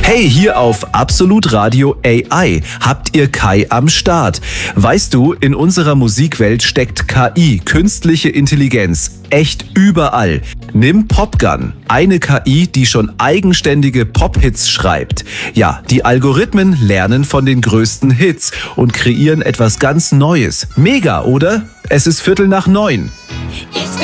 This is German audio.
Hey, hier auf Absolut Radio AI habt ihr Kai am Start. Weißt du, in unserer Musikwelt steckt KI, künstliche Intelligenz, echt überall. Nimm Popgun, eine KI, die schon eigenständige Pop-Hits schreibt. Ja, die Algorithmen lernen von den größten Hits und kreieren etwas ganz Neues. Mega, oder? Es ist 8:45.